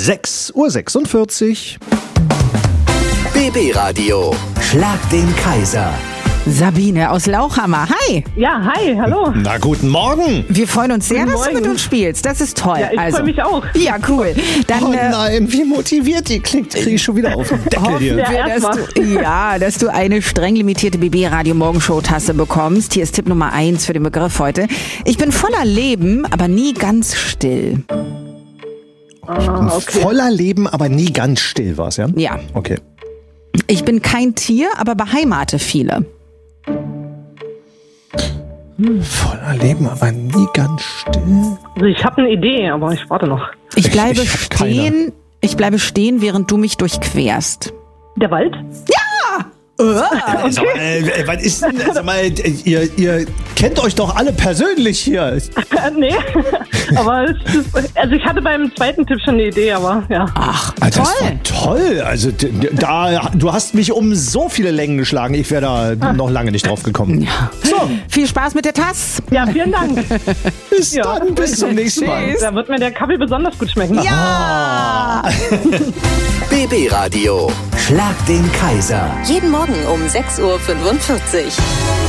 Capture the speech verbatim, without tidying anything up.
sechs Uhr sechsundvierzig. B B-Radio. Schlag den Kaiser. Sabine aus Lauchhammer. Hi. Ja, hi, hallo. Na, guten Morgen. Wir freuen uns sehr, Guten dass du mit Morgen. uns spielst. Das ist toll. Ja, ich also. freue mich auch. Ja, cool. Dann Oh äh, nein, wie motiviert die klingt. Kriege ich schon wieder auf den Deckel hoffen hier. wir, Ja, dass erst du, ja, dass du eine streng limitierte B B-Radio-Morgenshow-Tasse bekommst. Hier ist Tipp Nummer eins für den Begriff heute. Ich bin voller Leben, aber nie ganz still. Ah, okay. Voller Leben, aber nie ganz still war's, ja? Ja. Okay. Ich bin kein Tier, aber beheimate viele. Voller Leben, aber nie ganz still. Also ich habe eine Idee, aber ich warte noch. Ich bleibe ich hab keine. stehen, ich bleibe stehen, während du mich durchquerst. Der Wald? Sag mal, äh, was ist denn, sag mal, ihr, ihr kennt euch doch alle persönlich hier. Äh, nee, aber es ist, also ich hatte beim zweiten Tipp schon eine Idee, aber ja. Ach, Alter, toll. das war toll. Also d- d- da, du hast mich um so viele Längen geschlagen. Ich wäre da noch lange nicht drauf gekommen. Ja. So, Viel Spaß mit der Tasse. Ja, vielen Dank. bis Ja. dann, bis zum nächsten Mal. Tschüss. Da wird mir der Kaffee besonders gut schmecken. Ja. B B-Radio. Schlag den Kaiser. Jeden Morgen um sechs Uhr fünfundvierzig.